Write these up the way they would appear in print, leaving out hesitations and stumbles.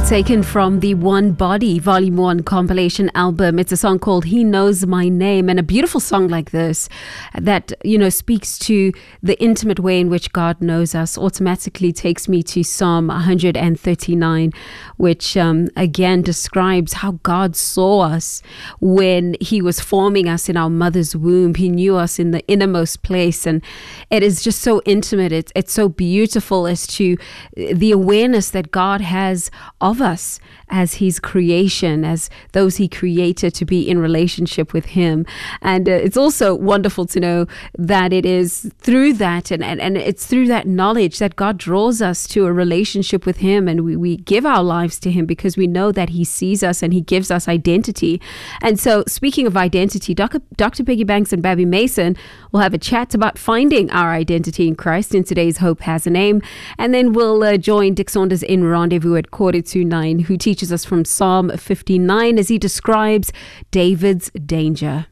Taken from the One Body Volume 1 compilation album. It's a song called He Knows My Name, and a beautiful song like this that, speaks to the intimate way in which God knows us automatically takes me to Psalm 139, which again describes how God saw us when He was forming us in our mother's womb. He knew us in the innermost place, and it is just so intimate. It's so beautiful as to the awareness that God has of us as His creation, as those He created to be in relationship with Him. And it's also wonderful to know that it is through that and it's through that knowledge that God draws us to a relationship with Him, and we give our lives to Him because we know that He sees us and He gives us identity. And so, speaking of identity, Dr. Peggy Banks and Babby Mason will have a chat about finding our identity in Christ in today's Hope Has a Name. And then we'll join Dick Saunders in Rendezvous at 8:45, who teaches us from Psalm 59 as he describes David's danger.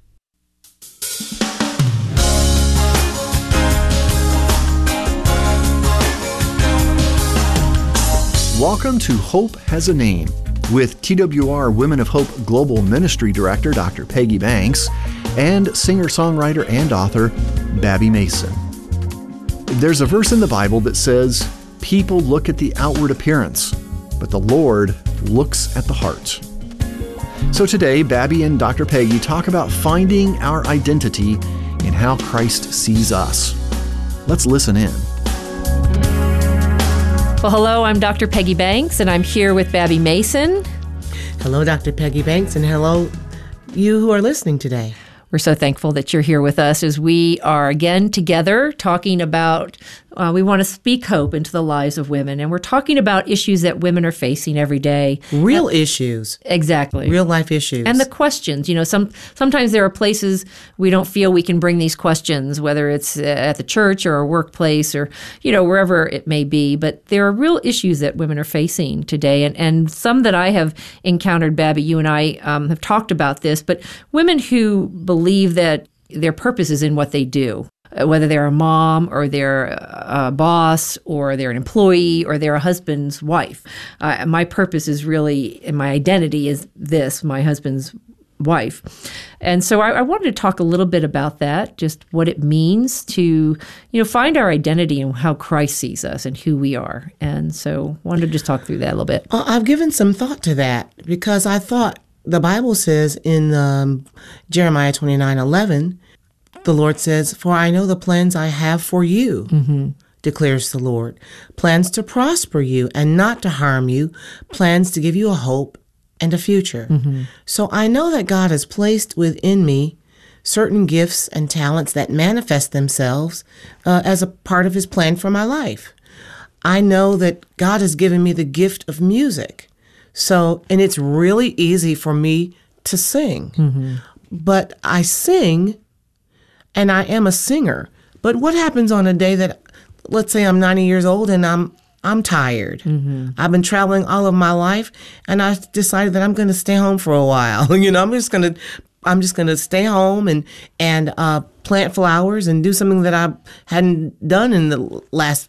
Welcome to Hope Has a Name with TWR Women of Hope Global Ministry Director Dr. Peggy Banks and singer-songwriter and author Babby Mason. There's a verse in the Bible that says, "People look at the outward appearance, but the Lord looks at the heart." So today, Babby and Dr. Peggy talk about finding our identity in how Christ sees us. Let's listen in. Well, hello, I'm Dr. Peggy Banks, and I'm here with Babby Mason. Hello, Dr. Peggy Banks, and hello, you who are listening today. We're so thankful that you're here with us as we are again together talking about, we want to speak hope into the lives of women. And we're talking about issues that women are facing every day. Real issues. Exactly. Real life issues. And the questions. Sometimes there are places we don't feel we can bring these questions, whether it's at the church or a workplace or, wherever it may be. But there are real issues that women are facing today. And some that I have encountered, Babby, you and I have talked about this, but women who believe that their purpose is in what they do, whether they're a mom or they're a boss or they're an employee or they're a husband's wife. My purpose is really, and my identity is this, my husband's wife. And so I wanted to talk a little bit about that, just what it means to, find our identity and how Christ sees us and who we are. And so I wanted to just talk through that a little bit. I've given some thought to that because I thought the Bible says in Jeremiah 29:11, the Lord says, "For I know the plans I have for you, declares the Lord. Plans to prosper you and not to harm you, plans to give you a hope and a future." So I know that God has placed within me certain gifts and talents that manifest themselves as a part of His plan for my life. I know that God has given me the gift of music. And it's really easy for me to sing. But I sing, and I am a singer. But what happens on a day that, let's say I'm 90 years old and I'm tired. I've been traveling all of my life, and I decided that I'm going to stay home for a while. I'm just going to stay home and plant flowers and do something that I hadn't done in the last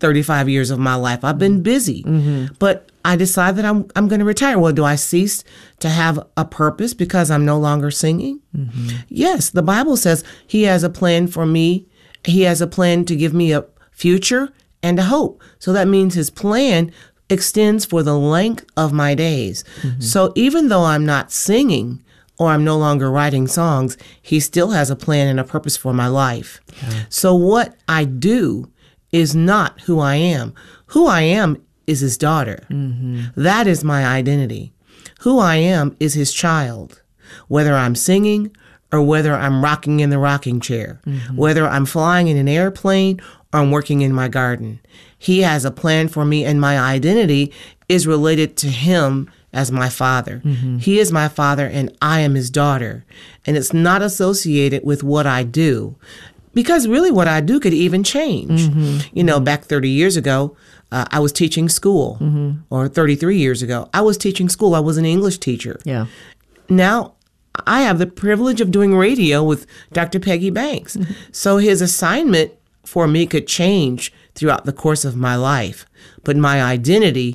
35 years of my life. I've been busy, but I decide that I'm going to retire. Well, do I cease to have a purpose because I'm no longer singing? Yes, the Bible says He has a plan for me. He has a plan to give me a future and a hope. So that means His plan extends for the length of my days. So even though I'm not singing or I'm no longer writing songs, He still has a plan and a purpose for my life. So what I do is not who I am. Who I am is His daughter. That is my identity. Who I am is His child. Whether I'm singing or whether I'm rocking in the rocking chair, whether I'm flying in an airplane or I'm working in my garden, He has a plan for me, and my identity is related to Him as my father. He is my father and I am His daughter. And it's not associated with what I do. Because really what I do could even change. Back 30 years ago, I was teaching school. Or 33 years ago, I was teaching school. I was an English teacher. Yeah. Now, I have the privilege of doing radio with Dr. Peggy Banks. So His assignment for me could change throughout the course of my life. But my identity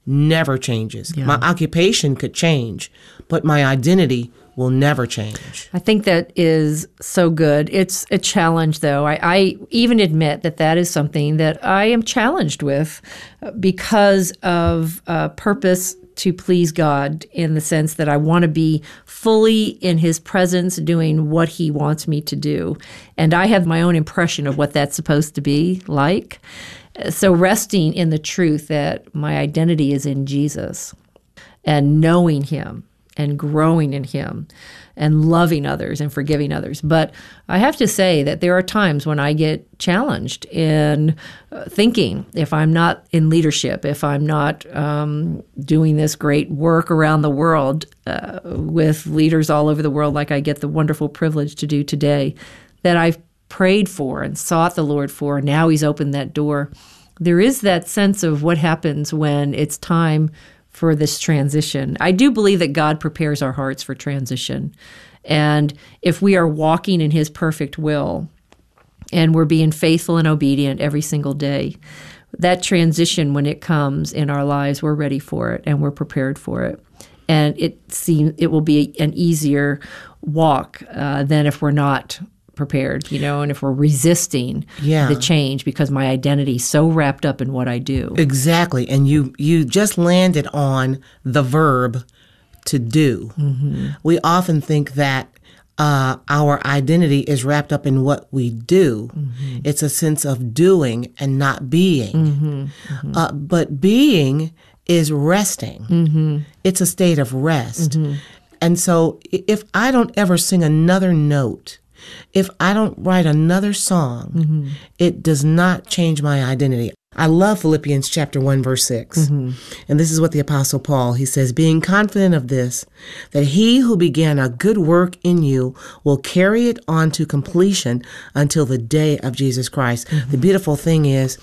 never changes. Yeah. My occupation could change, but my identity will never change. I think that is so good. It's a challenge, though. I even admit that that is something that I am challenged with because of purpose to please God, in the sense that I want to be fully in His presence doing what He wants me to do. And I have my own impression of what that's supposed to be like. So resting in the truth that my identity is in Jesus and knowing Him and growing in Him and loving others and forgiving others. But I have to say that there are times when I get challenged in thinking, if I'm not in leadership, if I'm not doing this great work around the world with leaders all over the world like I get the wonderful privilege to do today, that I've prayed for and sought the Lord for, and now He's opened that door. There is that sense of what happens when it's time for this transition. I do believe that God prepares our hearts for transition. And if we are walking in His perfect will and we're being faithful and obedient every single day, that transition, when it comes in our lives, we're ready for it and we're prepared for it. And it will be an easier walk than if we're not prepared, and if we're resisting the change because my identity is so wrapped up in what I do. Exactly. And you just landed on the verb to do. Mm-hmm. We often think that our identity is wrapped up in what we do. Mm-hmm. It's a sense of doing and not being. Mm-hmm. Mm-hmm. But being is resting. Mm-hmm. It's a state of rest. Mm-hmm. And so if I don't ever sing another note, if I don't write another song, mm-hmm. it does not change my identity. I love Philippians chapter 1, verse 6. Mm-hmm. And this is what the Apostle Paul, he says, being confident of this, that He who began a good work in you will carry it on to completion until the day of Jesus Christ. Mm-hmm. The beautiful thing is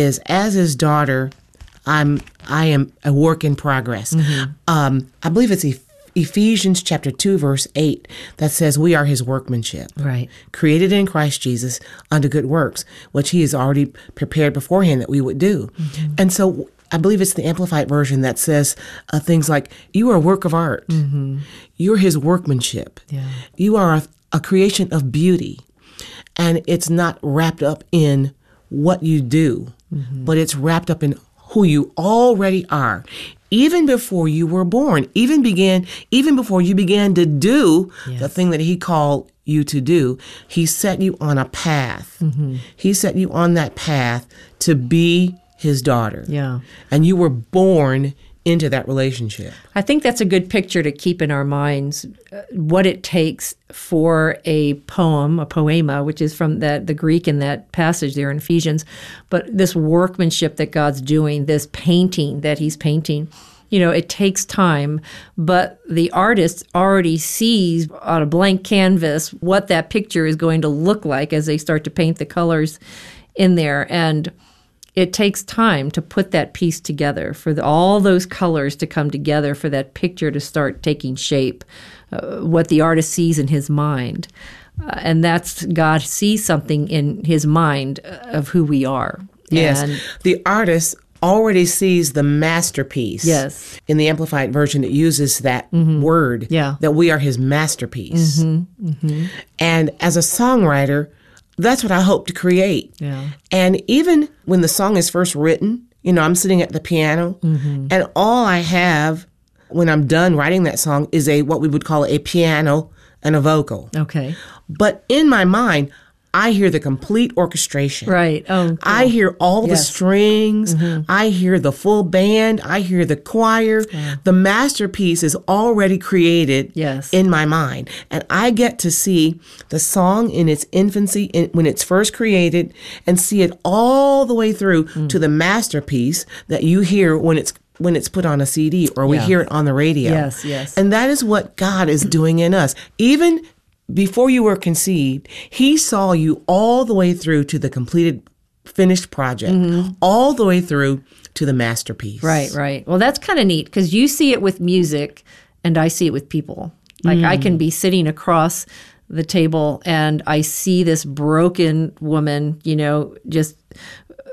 as His daughter, I am a work in progress. Mm-hmm. I believe it's Ephesians chapter 2, verse 8, that says we are His workmanship, right? Created in Christ Jesus unto good works, which He has already prepared beforehand that we would do. Mm-hmm. And so I believe it's the Amplified version that says things like, you are a work of art. Mm-hmm. You're His workmanship. Yeah. You are a creation of beauty. And it's not wrapped up in what you do, mm-hmm. but it's wrapped up in who you already are. Even before you were born, even before you began to do the thing that He called you to do, He set you on a path. Mm-hmm. He set you on that path to be His daughter. Yeah. And you were born into that relationship. I think that's a good picture to keep in our minds, what it takes for a poem, a poema, which is from the Greek in that passage there in Ephesians, but this workmanship that God's doing, this painting that He's painting, it takes time, but the artist already sees on a blank canvas what that picture is going to look like as they start to paint the colors in there. And it takes time to put that piece together, for all those colors to come together, for that picture to start taking shape, what the artist sees in his mind. And that's, God sees something in His mind of who we are. Yes, and the artist already sees the masterpiece. Yes. In the Amplified version, it uses that mm-hmm. word, that we are His masterpiece. Mm-hmm. Mm-hmm. And as a songwriter, that's what I hope to create. Yeah. And even when the song is first written, I'm sitting at the piano, mm-hmm. and all I have when I'm done writing that song is what we would call a piano and a vocal. Okay. But in my mind, I hear the complete orchestration. Right. Oh, cool. I hear all the strings. Mm-hmm. I hear the full band. I hear the choir. Yeah. The masterpiece is already created in my mind. And I get to see the song in its infancy, when it's first created, and see it all the way through to the masterpiece that you hear when it's put on a CD or we hear it on the radio. Yes, yes. And that is what God is doing in us. Even before you were conceived, He saw you all the way through to the completed, finished project, mm-hmm. all the way through to the masterpiece. Right, right. Well, that's kind of neat, because you see it with music and I see it with people. Like I can be sitting across the table and I see this broken woman, just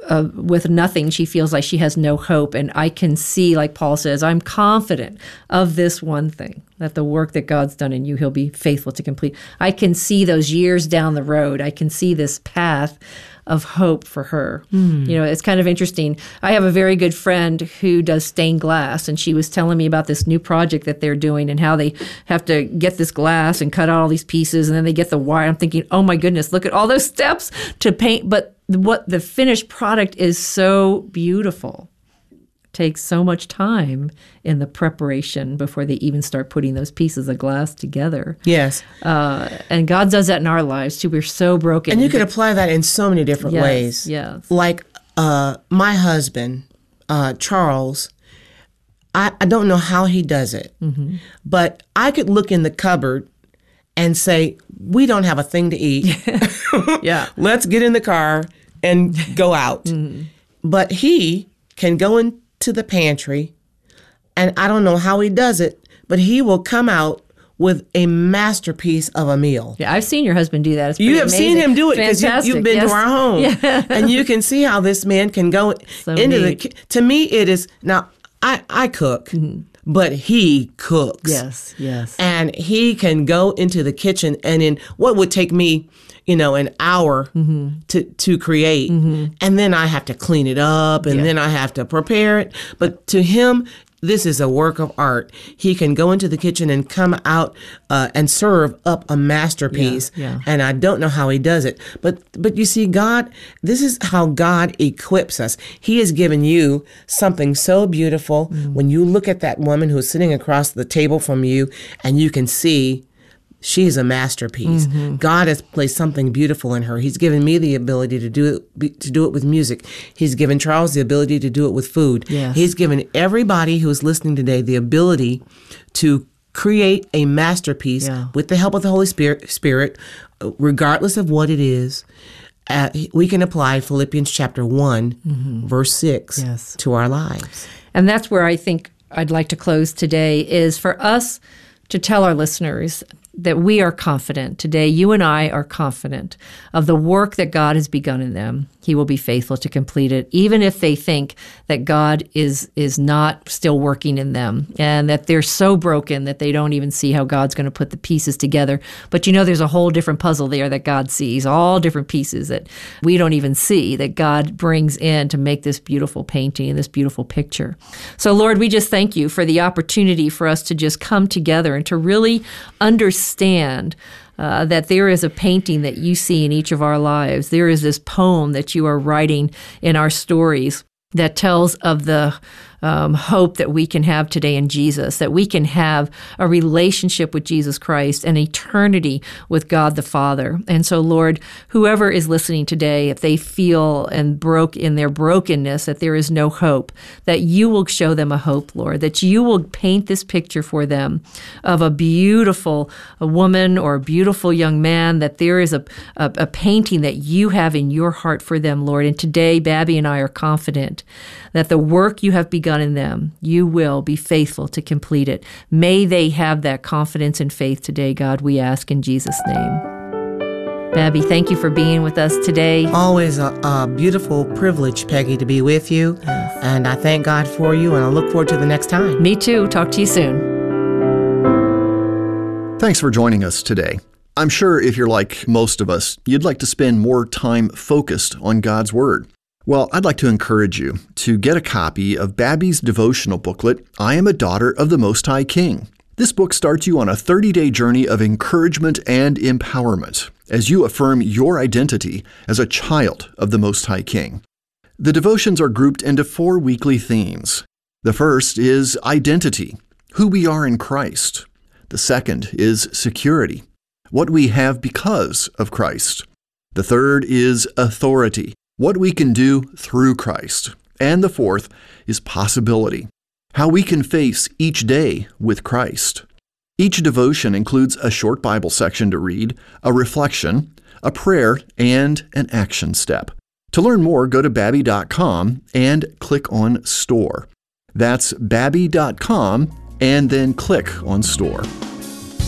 with nothing, she feels like she has no hope. And I can see, like Paul says, I'm confident of this one thing, that the work that God's done in you, he'll be faithful to complete. I can see those years down the road. I can see this path of hope for her. It's kind of interesting. I have a very good friend who does stained glass, and she was telling me about this new project that they're doing and how they have to get this glass and cut out all these pieces, and then they get the wire. I'm thinking, oh my goodness, look at all those steps to paint. But what the finished product is so beautiful. Takes so much time in the preparation before they even start putting those pieces of glass together. Yes. And God does that in our lives too. We're so broken. And you could apply that in so many different ways. Yes. Like my husband, Charles, I don't know how he does it, but I could look in the cupboard and say, we don't have a thing to eat. Yeah. Let's get in the car and go out. But he can go into the pantry, and I don't know how he does it, but he will come out with a masterpiece of a meal. Yeah, I've seen your husband do that. It's pretty You have amazing. seen him do it because Fantastic. you've been Yes. to our home. And you can see how this man can go So into neat. to me, it is, now, I cook, but he cooks. Yes. And he can go into the kitchen, and in what would take me, an hour to create, and then I have to clean it up, and then I have to prepare it. But to him, this is a work of art. He can go into the kitchen and come out and serve up a masterpiece. Yeah. And I don't know how he does it. But you see, God, this is how God equips us. He has given you something so beautiful. When you look at that woman who's sitting across the table from you, and you can see she's a masterpiece. God has placed something beautiful in her. He's given me the ability to do it with music. He's given Charles the ability to do it with food. Yes. He's given everybody who is listening today the ability to create a masterpiece with the help of the Holy Spirit, regardless of what it is. We can apply Philippians chapter 1, verse 6 to our lives. And that's where I think I'd like to close today, is for us to tell our listeners that we are confident. Today, you and I are confident of the work that God has begun in them. He will be faithful to complete it, even if they think that God is not still working in them and that they're so broken that they don't even see how God's going to put the pieces together. But there's a whole different puzzle there that God sees, all different pieces that we don't even see, that God brings in to make this beautiful painting and this beautiful picture. So, Lord, we just thank you for the opportunity for us to just come together and to really understand that there is a painting that you see in each of our lives. There is this poem that you are writing in our stories that tells of the hope that we can have today in Jesus, that we can have a relationship with Jesus Christ, an eternity with God the Father. And so, Lord, whoever is listening today, if they feel and broke in their brokenness, that there is no hope, that you will show them a hope, Lord, that you will paint this picture for them of a beautiful woman or a beautiful young man, that there is a painting that you have in your heart for them, Lord. And today, Babby and I are confident that the work you have begun in them, you will be faithful to complete it. May they have that confidence and faith today, God, we ask in Jesus' name. Babby, thank you for being with us today. Always a beautiful privilege, Peggy, to be with you. Yes. And I thank God for you, and I look forward to the next time. Me too. Talk to you soon. Thanks for joining us today. I'm sure if you're like most of us, you'd like to spend more time focused on God's Word. Well, I'd like to encourage you to get a copy of Babby's devotional booklet, I Am a Daughter of the Most High King. This book starts you on a 30-day journey of encouragement and empowerment as you affirm your identity as a child of the Most High King. The devotions are grouped into 4 weekly themes. The first is identity, who we are in Christ. The second is security, what we have because of Christ. The third is authority, what we can do through Christ. And the fourth is possibility, how we can face each day with Christ. Each devotion includes a short Bible section to read, a reflection, a prayer, and an action step. To learn more, go to babby.com and click on Store. That's babby.com and then click on Store.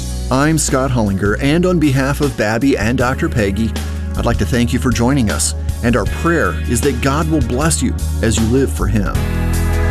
I'm Scott Hullinger, and on behalf of Babby and Dr. Peggy, I'd like to thank you for joining us And our prayer is that God will bless you as you live for Him.